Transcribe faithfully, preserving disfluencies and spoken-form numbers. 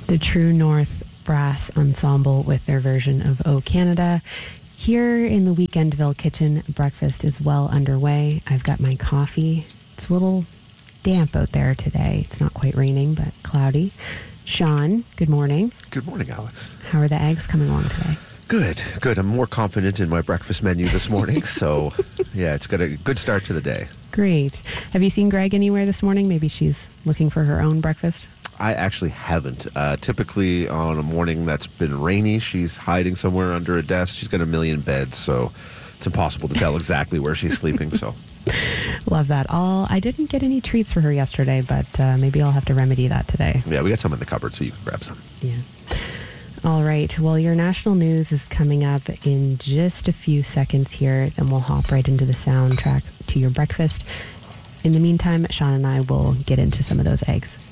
The True North Brass Ensemble with their version of O Canada. Here in the Weekendville kitchen, breakfast is well underway. I've got my coffee. It's a little damp out there today. It's not quite raining, but cloudy. Sean, good morning. Good morning, Alex. How are the eggs coming along today? Good, good. I'm more confident in my breakfast menu this morning, so yeah, it's got a good start to the day. Great. Have you seen Greg anywhere this morning? Maybe she's looking for her own breakfast? I actually haven't. Uh, typically on a morning that's been rainy, she's hiding somewhere under a desk. She's got a million beds, so it's impossible to tell exactly where she's sleeping. So, love that. All I didn't get any treats for her yesterday, but uh, maybe I'll have to remedy that today. Yeah, we got some in the cupboard, so you can grab some. Yeah. All right. Well, your national news is coming up in just a few seconds here, and we'll hop right into the soundtrack to your breakfast. In the meantime, Sean and I will get into some of those eggs.